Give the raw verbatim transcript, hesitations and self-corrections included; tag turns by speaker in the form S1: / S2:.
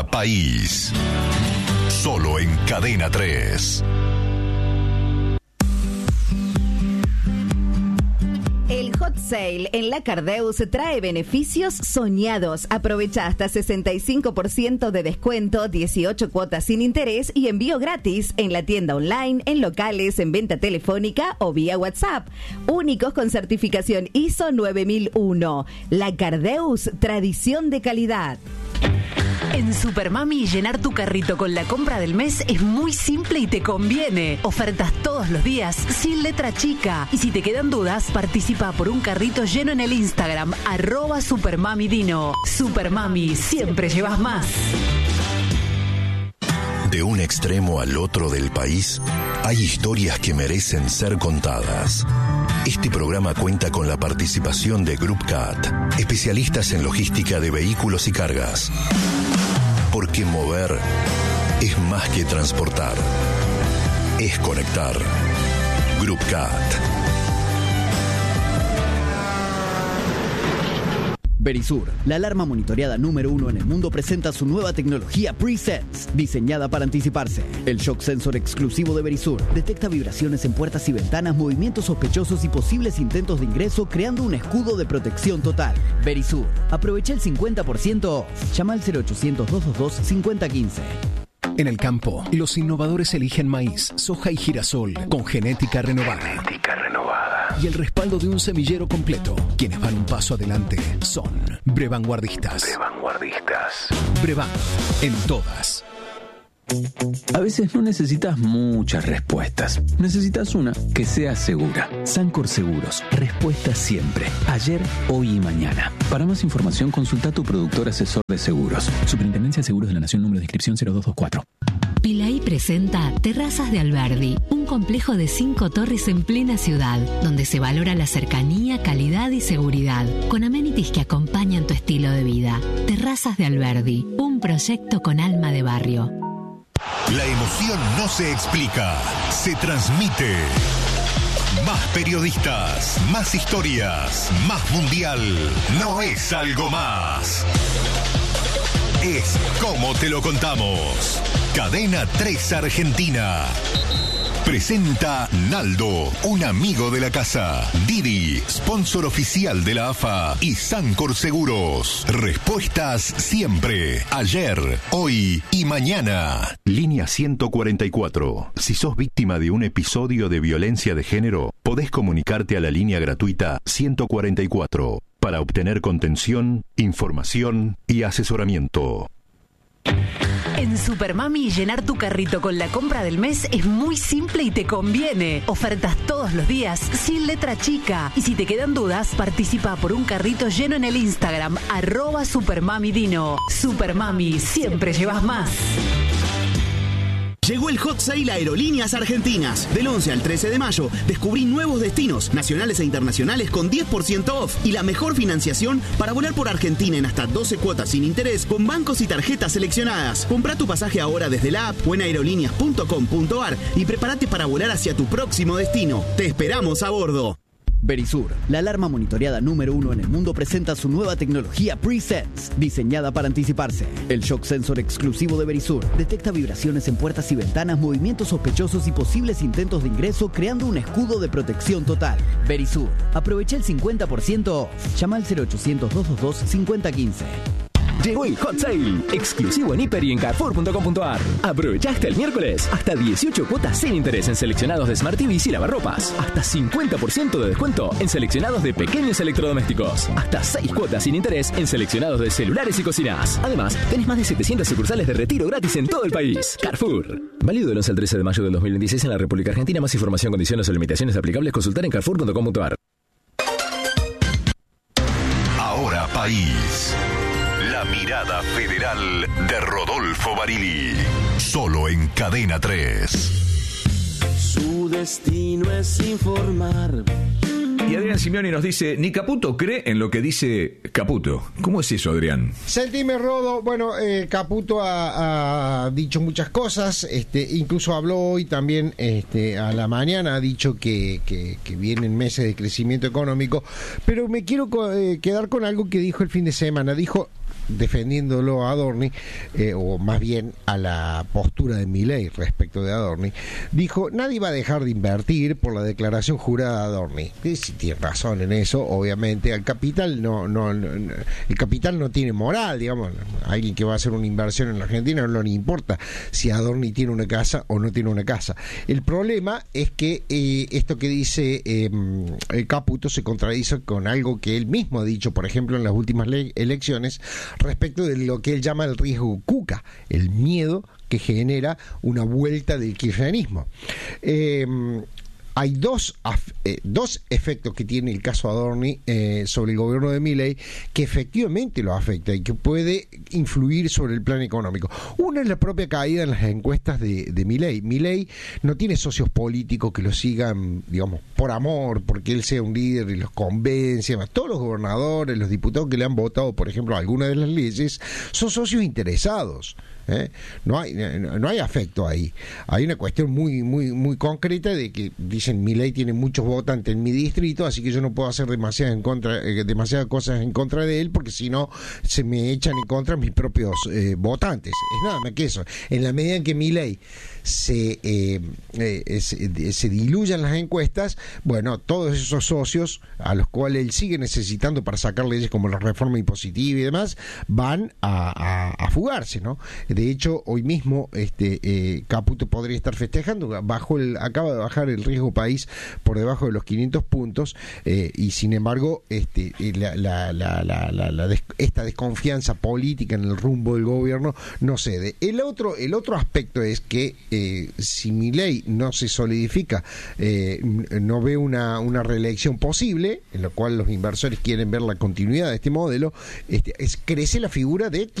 S1: Ahora País. Solo en Cadena tres.
S2: El Hot Sale en la Cardeus trae beneficios soñados. Aprovecha hasta sesenta y cinco por ciento de descuento, dieciocho cuotas sin interés y envío gratis en la tienda online, en locales, en venta telefónica o vía WhatsApp. Únicos con certificación I S O nueve mil uno. La Cardeus, tradición de calidad.
S3: En Supermami, llenar tu carrito con la compra del mes es muy simple y te conviene. Ofertas todos los días, sin letra chica. Y si te quedan dudas, participa por un carrito lleno en el Instagram, arroba Supermamidino. Supermami, siempre llevas más.
S1: De un extremo al otro del país, hay historias que merecen ser contadas. Este programa cuenta con la participación de Group Cat, especialistas en logística de vehículos y cargas. Porque mover es más que transportar, es conectar. Group Cat.
S4: Verisur, la alarma monitoreada número uno en el mundo, presenta su nueva tecnología Pre-Sense, diseñada para anticiparse. El shock sensor exclusivo de Verisur detecta vibraciones en puertas y ventanas, movimientos sospechosos y posibles intentos de ingreso, creando un escudo de protección total. Verisur, aprovecha el cincuenta por ciento off. Llama al cero ochocientos, doscientos veintidós, cincuenta quince.
S5: En el campo, los innovadores eligen maíz, soja y girasol con genética renovada.
S6: Genética renovada.
S5: Y el respaldo de un semillero completo. Quienes van un paso adelante son Brevanguardistas.
S6: Brevanguardistas.
S5: Brevan, en todas.
S7: A veces no necesitas muchas respuestas. Necesitas una que sea segura. Sancor Seguros. Respuesta siempre. Ayer, hoy y mañana. Para más información, consulta a tu productor asesor de seguros. Superintendencia de Seguros de la Nación, número de inscripción cero dos dos cuatro.
S8: Pilaí presenta Terrazas de Alberdi, un complejo de cinco torres en plena ciudad, donde se valora la cercanía, calidad y seguridad, con amenities que acompañan tu estilo de vida. Terrazas de Alberdi, un proyecto con alma de barrio.
S1: La emoción no se explica, se transmite. Más periodistas, más historias, más mundial. No es algo más. Es como te lo contamos. Cadena tres Argentina. Presenta Naldo, un amigo de la casa. Didi, sponsor oficial de la A F A. Y Sancor Seguros. Respuestas siempre. Ayer, hoy y mañana. Línea ciento cuarenta y cuatro. Si sos víctima de un episodio de violencia de género, podés comunicarte a la línea gratuita ciento cuarenta y cuatro para obtener contención, información y asesoramiento.
S3: En Supermami, llenar tu carrito con la compra del mes es muy simple y te conviene. Ofertas todos los días, sin letra chica. Y si te quedan dudas, participa por un carrito lleno en el Instagram, arroba Supermamidino. Supermami, siempre llevas más.
S9: Llegó el Hot Sale a Aerolíneas Argentinas. Del once al trece de mayo, descubrí nuevos destinos, nacionales e internacionales con diez por ciento off y la mejor financiación para volar por Argentina en hasta doce cuotas sin interés con bancos y tarjetas seleccionadas. Comprá tu pasaje ahora desde la app o en aerolíneas punto com punto ar y prepárate para volar hacia tu próximo destino. Te esperamos a bordo.
S4: Verisur, la alarma monitoreada número uno en el mundo, presenta su nueva tecnología Pre-Sense, diseñada para anticiparse. El shock sensor exclusivo de Verisur detecta vibraciones en puertas y ventanas, movimientos sospechosos y posibles intentos de ingreso, creando un escudo de protección total. Verisur, aprovecha el cincuenta por ciento off. Llama al cero ochocientos, doscientos veintidós, cincuenta quince.
S10: Llegó el Hot Sale, exclusivo en Hiper y en Carrefour punto com punto ar. Aprovecha hasta el miércoles, hasta dieciocho cuotas sin interés en seleccionados de Smart T Vs y lavarropas. Hasta cincuenta por ciento de descuento en seleccionados de pequeños electrodomésticos. Hasta seis cuotas sin interés en seleccionados de celulares y cocinas. Además, tenés más de setecientas sucursales de retiro gratis en todo el país. Carrefour. Válido del once al trece de mayo del dos mil veintiséis en la República Argentina. Más información, condiciones o limitaciones aplicables, consultar en carrefour punto com punto ar.
S1: Ahora País. La mirada federal de Rodolfo Barili. Solo en Cadena tres.
S11: Su destino es informar.
S12: Y Adrián Simeoni nos dice, ni Caputo cree en lo que dice Caputo. ¿Cómo es eso, Adrián?
S13: Sentime, Rodo. Bueno, eh, Caputo ha, ha dicho muchas cosas, este, incluso habló hoy también este, a la mañana, ha dicho que, que, que vienen meses de crecimiento económico, pero me quiero eh, quedar con algo que dijo el fin de semana. Dijo, defendiéndolo a Adorni, eh, o más bien a la postura de Milei respecto de Adorni, dijo, nadie va a dejar de invertir por la declaración jurada de Adorni. Y si tiene razón en eso, obviamente, al capital no, no, no, el capital no tiene moral, digamos, alguien que va a hacer una inversión en la Argentina no le importa si Adorni tiene una casa o no tiene una casa. El problema es que eh, esto que dice eh, el Caputo se contradice con algo que él mismo ha dicho, por ejemplo, en las últimas le- elecciones, respecto de lo que él llama el riesgo Cuca, el miedo que genera una vuelta del kirchnerismo. Eh, Hay dos, eh, dos efectos que tiene el caso Adorni eh, sobre el gobierno de Milei que efectivamente lo afecta y que puede influir sobre el plan económico. Uno es la propia caída en las encuestas de, de Milei. Milei no tiene socios políticos que lo sigan, digamos, por amor, porque él sea un líder y los convence. Además, todos los gobernadores, los diputados que le han votado, por ejemplo, algunas de las leyes, son socios interesados. ¿Eh? No hay no hay afecto ahí. Hay una cuestión muy muy muy concreta de que dicen Milei tiene muchos votantes en mi distrito, así que yo no puedo hacer demasiadas en contra eh, demasiadas cosas en contra de él, porque si no se me echan en contra mis propios eh, votantes. Es nada más que eso. En la medida en que Milei se, eh, eh, se se diluyan las encuestas, bueno, todos esos socios a los cuales él sigue necesitando para sacar leyes como la reforma impositiva y demás van a, a, a fugarse, ¿no? De hecho, hoy mismo este eh, Caputo podría estar festejando, bajo el, acaba de bajar el riesgo país por debajo de los quinientos puntos, eh, y sin embargo este la, la, la, la, la, la des, esta desconfianza política en el rumbo del gobierno no cede. El otro, el otro aspecto es que eh, si Milei no se solidifica, eh, no ve una, una reelección posible, en lo cual los inversores quieren ver la continuidad de este modelo, este, es, crece la figura de